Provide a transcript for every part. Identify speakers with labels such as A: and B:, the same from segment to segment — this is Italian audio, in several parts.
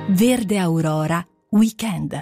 A: Verde Aurora Weekend.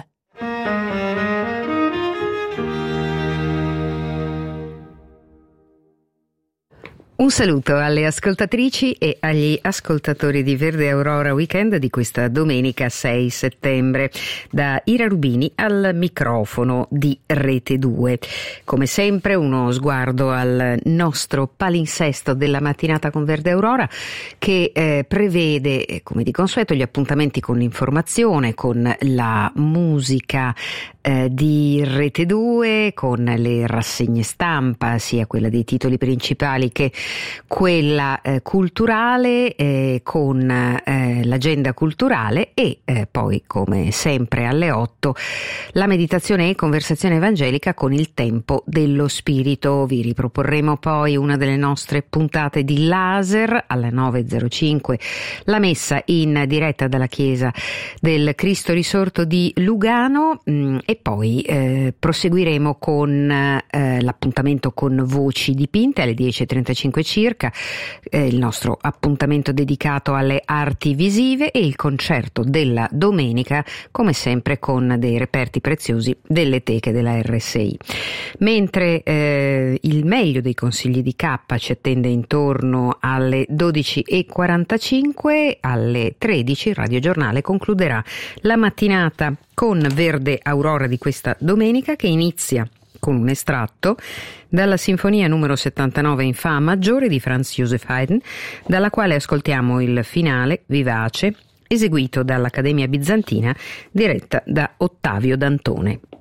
B: Un saluto alle ascoltatrici e agli ascoltatori di Verde Aurora Weekend di questa domenica 6 settembre. Da Ira Rubini al microfono di Rete 2. Come sempre uno sguardo al nostro palinsesto della mattinata con Verde Aurora che prevede, come di consueto, gli appuntamenti con l'informazione, con la musica di Rete 2, con le rassegne stampa, sia quella dei titoli principali che quella culturale, con l'agenda culturale e poi, come sempre alle 8, la meditazione e conversazione evangelica con il tempo dello spirito. Vi riproporremo poi una delle nostre puntate di laser alle 9.05, la messa in diretta dalla chiesa del Cristo Risorto di Lugano, e poi proseguiremo con l'appuntamento con Voci dipinte alle 10.35 circa, il nostro appuntamento dedicato alle arti visive e il concerto della domenica, come sempre con dei reperti preziosi delle teche della RSI. Mentre il meglio dei consigli di K ci attende intorno alle 12.45, alle 13 il radiogiornale concluderà la mattinata con Verde Aurora di questa domenica, che inizia con un estratto dalla sinfonia numero 79 in Fa maggiore di Franz Joseph Haydn, dalla quale ascoltiamo il finale vivace eseguito dall'Accademia Bizantina diretta da Ottavio Dantone.